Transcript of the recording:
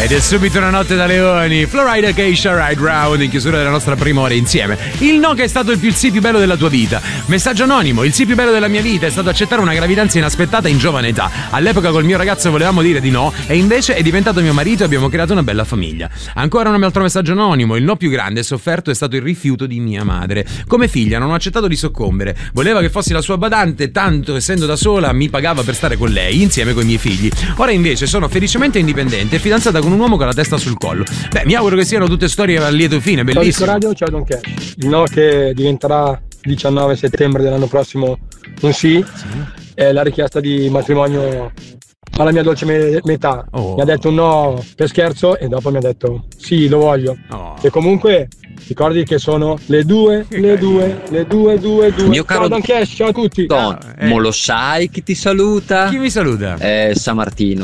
Ed è subito una notte da leoni. Florida Geisha Ride Round in chiusura della nostra prima ora insieme. Il no che è stato il sì più bello della tua vita. Messaggio anonimo: il sì più bello della mia vita è stato accettare una gravidanza inaspettata in giovane età. All'epoca col mio ragazzo volevamo dire di no e invece è diventato mio marito e abbiamo creato una bella famiglia. Ancora un altro messaggio anonimo: il no più grande e sofferto è stato il rifiuto di mia madre. Come figlia non ho accettato di soccombere. Voleva che fossi la sua badante, tanto essendo da sola mi pagava per stare con lei insieme coi miei figli. Ora invece sono felicemente indipendente e fidanzata con un uomo con la testa sul collo. Beh, mi auguro che siano tutte storie a lieto fine, bellissime. Ciao Radio, ciao Don Cash. Il no che diventerà 19 settembre dell'anno prossimo un sì è la richiesta di matrimonio alla mia dolce metà. Mi ha detto un no per scherzo e dopo mi ha detto sì, lo voglio. E comunque ricordi che sono le due. Mio caro ciao Don Cash, ciao a tutti. Mo lo sai chi ti saluta? Chi mi saluta? San Martino.